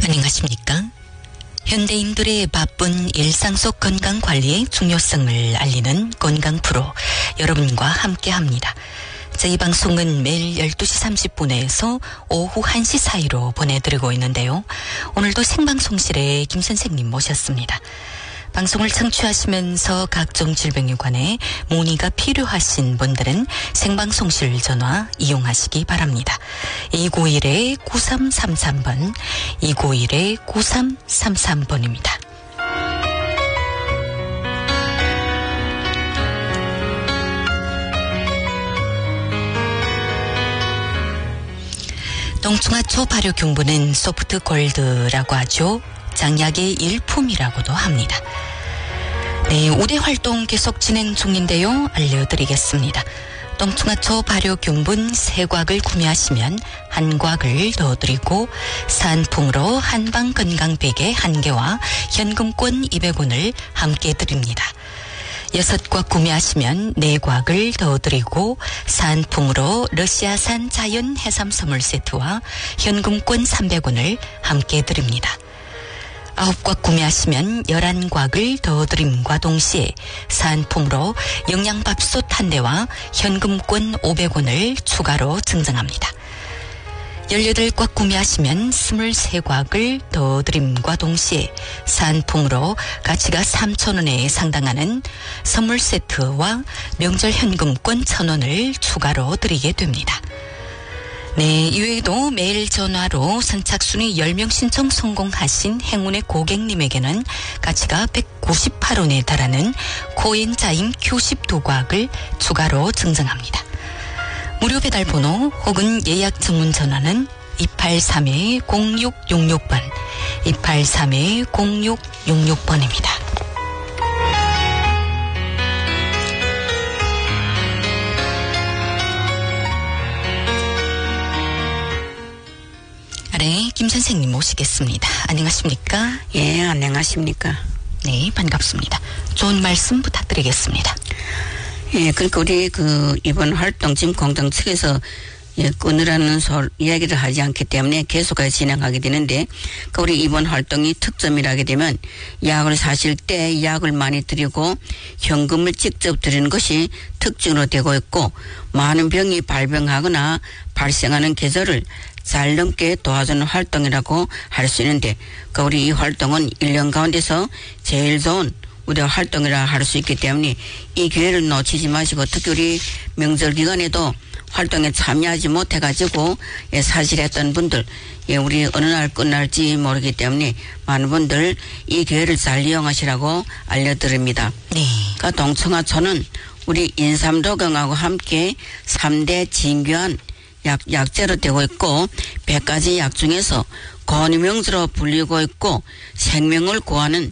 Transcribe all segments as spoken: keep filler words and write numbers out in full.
안녕하십니까? 현대인들의 바쁜 일상 속 건강 관리의 중요성을 알리는 건강 프로 여러분과 함께합니다. 저희 방송은 매일 열두 시 삼십 분에서 오후 한 시 사이로 보내드리고 있는데요. 오늘도 생방송실에 김 선생님 모셨습니다. 방송을 청취하시면서 각종 질병에 관해 문의가 필요하신 분들은 생방송실 전화 이용하시기 바랍니다. 이구일 구삼삼삼 번, 이구일 구삼삼삼 번입니다. 동충하초 발효균분은 소프트 골드라고 하죠. 장약의 일품이라고도 합니다. 네, 우대 활동 계속 진행 중인데요. 알려드리겠습니다. 동충하초 발효균분 세 곽을 구매하시면 한 곽을 더 드리고 산풍으로 한방 건강베개 한 개와 현금권 이백 원을 함께 드립니다. 여섯 곽 구매하시면 네 곽을 더 드리고 산풍으로 러시아산 자연 해삼 선물 세트와 현금권 삼백 원을 함께 드립니다. 아홉 곽 구매하시면 열한 곽을 더 드림과 동시에 산풍으로 영양밥솥 한 대와 현금권 오백 원을 추가로 증정합니다. 열여덟 곽 구매하시면 스물세 곽을 더 드림과 동시에 산풍으로 가치가 삼천 원에 상당하는 선물 세트와 명절 현금권 천 원을 추가로 드리게 됩니다. 네, 이외에도 매일 전화로 선착순위 열 명 신청 성공하신 행운의 고객님에게는 가치가 백구십팔 원에 달하는 코엔자임 큐 십이 곽을 추가로 증정합니다. 무료 배달 번호 혹은 예약 전문 전화는 이팔삼 공육육육 번, 이팔삼 공육육육 번입니다. 네, 김 선생님 모시겠습니다. 안녕하십니까? 예, 안녕하십니까? 네, 반갑습니다. 좋은 말씀 부탁드리겠습니다. 예, 그러니까 우리 그 이번 활동 지금 공동 측에서 예, 끊으라는 소 이야기를 하지 않기 때문에 계속해서 진행하게 되는데, 그 우리 이번 활동이 특점이라게 되면 약을 사실 때 약을 많이 드리고 현금을 직접 드리는 것이 특징으로 되고 있고, 많은 병이 발병하거나 발생하는 계절을 잘 넘게 도와주는 활동이라고 할 수 있는데, 그 우리 이 활동은 일 년 가운데서 제일 좋은 우리 활동이라 할 수 있기 때문에 이 기회를 놓치지 마시고, 특히 우리 명절 기간에도 활동에 참여하지 못해가지고 예, 사실했던 분들, 예, 우리 어느 날 끝날지 모르기 때문에 많은 분들 이 기회를 잘 이용하시라고 알려드립니다. 네. 그 동청하초는 우리 인삼도경하고 함께 삼 대 진귀한 약, 약재로 되고 있고, 백 가지 약 중에서 권위명주로 불리고 있고, 생명을 구하는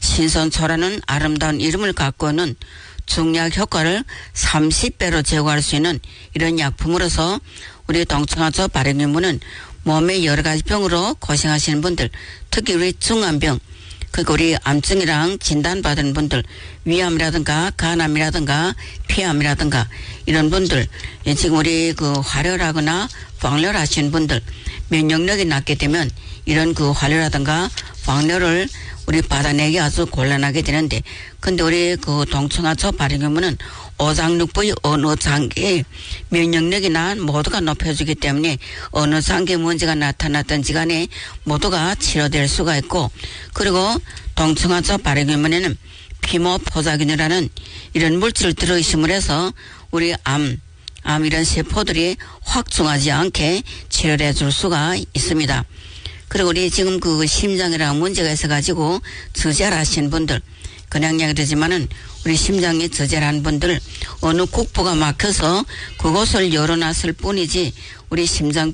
신선초라는 아름다운 이름을 갖고 있는 중약 효과를 삼십 배로 제거할 수 있는 이런 약품으로서 우리 동청하초 발효균분은 몸의 여러 가지 병으로 고생하시는 분들, 특히 우리 중환병, 그리고 우리 암증이랑 진단받은 분들, 위암이라든가 간암이라든가 폐암이라든가 이런 분들, 지금 우리 그 활혈하거나 방열하시는 분들, 면역력이 낮게 되면 이런 그 활혈라든가 방열을 우리 받아내기 아주 곤란하게 되는데, 근데 우리 그 동청하초 발효균분은 오장육부의 어느 장기에 면역력이나 모두가 높여주기 때문에 어느 장기에 문제가 나타났든지 간에 모두가 치료될 수가 있고, 그리고 동청하초 발효균분에는 피모포자균이라는 이런 물질을 들어있음을 해서 우리 암, 암 이런 세포들이 확충하지 않게 치료를 해줄 수가 있습니다. 그리고 우리 지금 그 심장이랑 문제가 있어가지고 저절하신 분들, 그냥 이야기되지만은 우리 심장이 저절한 분들, 어느 국부가 막혀서 그곳을 열어놨을 뿐이지 우리 심장